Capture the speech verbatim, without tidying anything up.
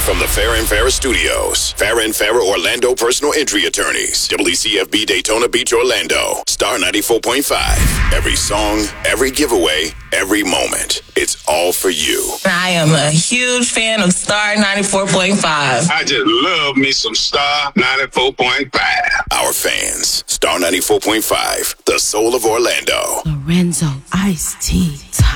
Live from the Farrah and Farrah Studios. Farrah and Farrah Orlando Personal Injury Attorneys. W C F B Daytona Beach, Orlando. Star ninety-four point five. Every song, every giveaway, every moment. It's all for you. I am a huge fan of Star ninety-four point five. I just love me some Star ninety-four point five. Our fans. Star ninety-four point five. The soul of Orlando. Lorenzo Ice Tea.